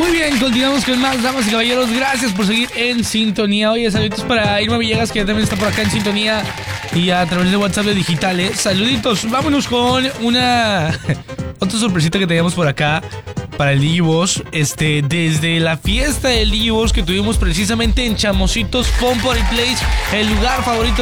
Muy bien, continuamos con más, damas y caballeros. Gracias por seguir en sintonía. Oye, saluditos para Irma Villegas, que también está por acá en sintonía y a través de WhatsApp de digitales. Saluditos. Vámonos con una otra sorpresita que teníamos por acá para el Digibos. Desde la fiesta del Digibos que tuvimos precisamente en Chamositos Fun Party Place, el lugar favorito